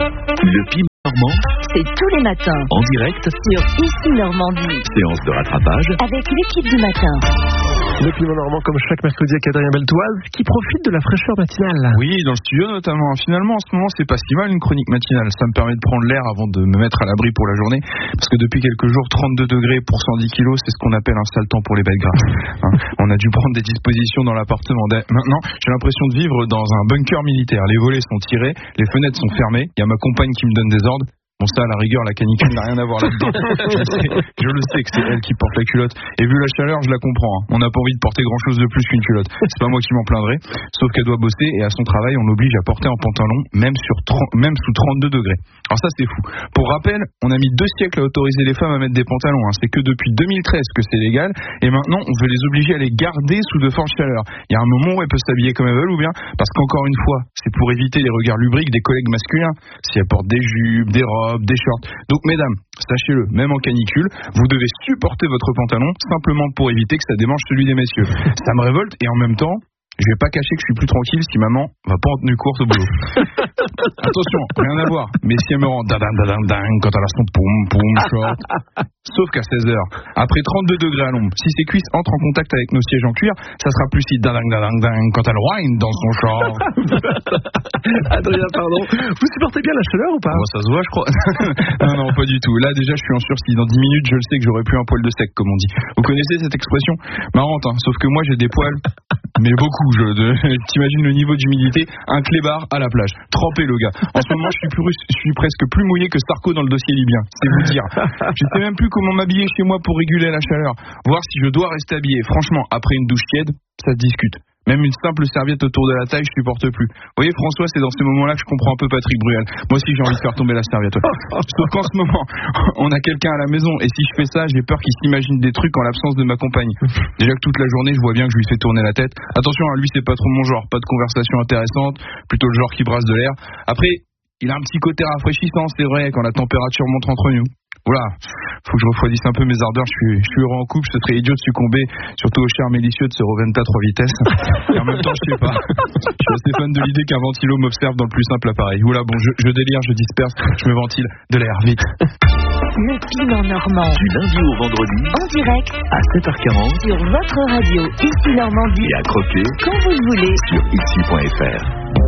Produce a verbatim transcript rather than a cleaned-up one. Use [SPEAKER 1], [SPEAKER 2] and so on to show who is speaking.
[SPEAKER 1] Le Piment Normand,
[SPEAKER 2] c'est tous les matins.
[SPEAKER 1] En direct
[SPEAKER 2] sur Ici Normandie.
[SPEAKER 1] Séance de rattrapage
[SPEAKER 2] avec l'équipe du matin.
[SPEAKER 3] Le Piment Normand, comme chaque mercredi avec Adrien Beltoise, qui profite de la fraîcheur matinale.
[SPEAKER 4] Oui, dans le studio notamment. Finalement, en ce moment, c'est pas si mal une chronique matinale. Ça me permet de prendre l'air avant de me mettre à l'abri pour la journée. Parce que depuis quelques jours, trente-deux degrés pour cent dix kilos, c'est ce qu'on appelle un sale temps pour les bêtes grasses. Hein, on a dû prendre des dispositions dans l'appartement. Maintenant, j'ai l'impression de vivre dans un bunker militaire. Les volets sont tirés, les fenêtres sont fermées. Il y a ma compagne qui me donne des ordres. Bon, ça, à la rigueur, la canicule n'a rien à voir là-dedans. Je, sais, je le sais que c'est elle qui porte la culotte. Et vu la chaleur, je la comprends. Hein. On n'a pas envie de porter grand-chose de plus qu'une culotte. C'est pas moi qui m'en plaindrai. Sauf qu'elle doit bosser et à son travail, on l'oblige à porter un pantalon, même, sur trente, même sous trente-deux degrés. Alors ça, c'est fou. Pour rappel, on a mis deux siècles à autoriser les femmes à mettre des pantalons. Hein. C'est que depuis deux mille treize que c'est légal. Et maintenant, on veut les obliger à les garder sous de fortes chaleurs. Il y a un moment où elles peuvent s'habiller comme elles veulent ou bien, parce qu'encore une fois, c'est pour éviter les regards lubriques des collègues masculins. Si elles portent des jupes, des robes, des shorts. Donc mesdames, sachez-le, même en canicule, vous devez supporter votre pantalon simplement pour éviter que ça démange celui des messieurs. Ça me révolte et en même temps, je vais pas cacher que je suis plus tranquille si maman va pas en tenue courte au boulot. Attention, rien à voir. Mais si elle me rend dadang dadang dang quand elle a son poum poum short. Sauf qu'à seize heures, après trente-deux degrés à l'ombre, si ses cuisses entrent en contact avec nos sièges en cuir, ça sera plus si dadang dadang dang quand elle whine dans son short.
[SPEAKER 3] Adrien, pardon. Vous supportez bien la chaleur ou pas?
[SPEAKER 4] Bon, ça se voit, je crois. Non, non, pas du tout. Là, déjà, je suis en sursis. Dans dix minutes, je le sais que j'aurai plus un poil de sec, comme on dit. Vous connaissez cette expression? Marrante, hein. Sauf que moi, j'ai des poils, mais beaucoup. Je, de, t'imagines le niveau d'humidité? Un clébard à la plage. Trempé, le gars. En ce moment, je suis, plus, je suis presque plus mouillé que Sarko dans le dossier libyen. C'est vous dire. Je sais même plus comment m'habiller chez moi pour réguler la chaleur. Voir si je dois rester habillé. Franchement, après une douche tiède, ça se discute. Même une simple serviette autour de la taille, je supporte plus. Vous voyez, François, c'est dans ces moments-là que je comprends un peu Patrick Bruel. Moi aussi, j'ai envie de faire tomber la serviette. Sauf qu'en ce moment, on a quelqu'un à la maison, et si je fais ça, j'ai peur qu'il s'imagine des trucs en l'absence de ma compagne. Déjà que toute la journée, je vois bien que je lui fais tourner la tête. Attention, hein, lui, c'est pas trop mon genre. Pas de conversation intéressante, plutôt le genre qui brasse de l'air. Après, il a un petit côté rafraîchissant, c'est vrai, quand la température monte entre nous. Oula, faut que je refroidisse un peu mes ardeurs, je suis, je suis heureux en couple, ce serait idiot de succomber, surtout au charme délicieux de ce Roventa trois vitesses. Et en même temps, je sais pas, je suis assez fan de l'idée qu'un ventilo m'observe dans le plus simple appareil. Oula, bon, je, je délire, je disperse, je me ventile, de l'air, vite.
[SPEAKER 2] Le Piment Normand.
[SPEAKER 1] Du lundi au vendredi,
[SPEAKER 2] en direct,
[SPEAKER 1] à sept heures quarante,
[SPEAKER 2] sur votre radio Ici Normandie.
[SPEAKER 1] Et à croquer,
[SPEAKER 2] quand vous le voulez,
[SPEAKER 1] sur ici point f r.